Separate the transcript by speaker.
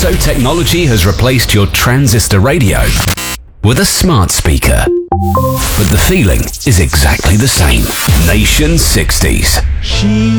Speaker 1: So technology has replaced your transistor radio with a smart speaker. But the feeling is exactly the same. Nation 60s.
Speaker 2: She